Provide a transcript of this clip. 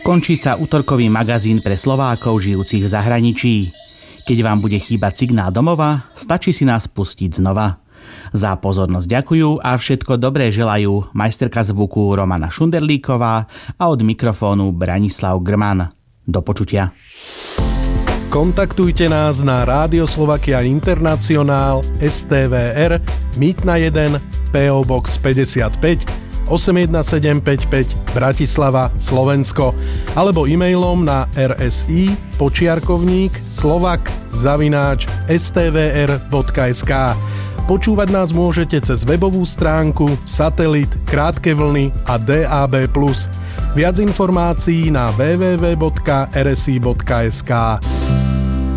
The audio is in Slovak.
Končí sa utorkový magazín pre Slovákov žijúcich v zahraničí. Keď vám bude chýbať signál domova, stačí si nás pustiť znova. Za pozornosť ďakujú a všetko dobré želajú majsterka zvuku Romana Šunderlíková a od mikrofónu Branislav Grman. Do počutia. Kontaktujte nás na Rádio Slovakia Internacionál STVR Mýtna 1 PO Box 55 81755 Bratislava, Slovensko alebo e-mailom na rsi_slovak@stvr.sk. Počúvať nás môžete cez webovú stránku, satelit, krátke vlny a DAB+. Viac informácií na www.rsi.sk.